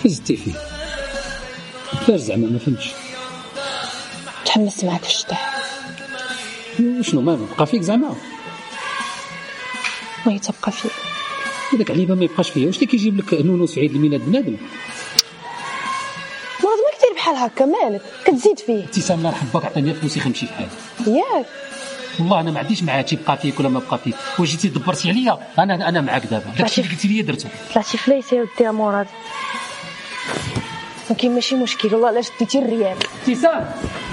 زدتي فيه فاش زعما ما فهمتش. تحمست معك في الشطح. شنو ما بقى فيك زعما؟ ما يتبقى فيك هذاك عليبه ما يبقاش فيها. واش اللي كيجيب لك نونوس في عيد الميلاد بنادم؟ مرض ما كثير بحال هكا، مالك كتزيد فيه؟ ابتسام الله يرحم باك عطيني فلوسي خمشي في حالي ياك والله انا ما عنديش معاه تيبقى فيك ولا ما بقى فيك. واش جيتي دبرتي عليا انا معاك دابا. داكشي اللي قلتي لي درتو. طلعتي فليسه يا ودي مراد، ما كاين ماشي مشكل والله. علاش ديتي الريال؟ ابتسام